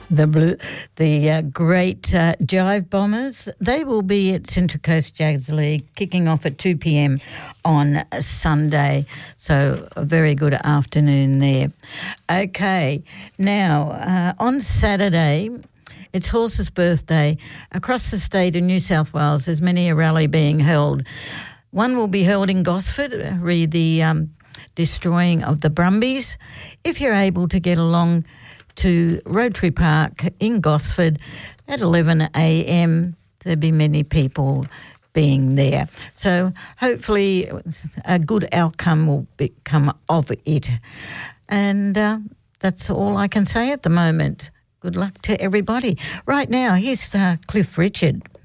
the great Jive Bombers. They will be at Central Coast Jazz League kicking off at 2 p.m. on Sunday. So a very good afternoon there. Okay, now on Saturday, it's Horse's birthday. Across the state of New South Wales, there's many a rally being held. One will be held in Gosford, read the destroying of the Brumbies. If you're able to get along to Rotary Park in Gosford at 11 a.m, there'll be many people being there. So hopefully a good outcome will come of it. And that's all I can say at the moment. Good luck to everybody. Right now, here's Cliff Richard.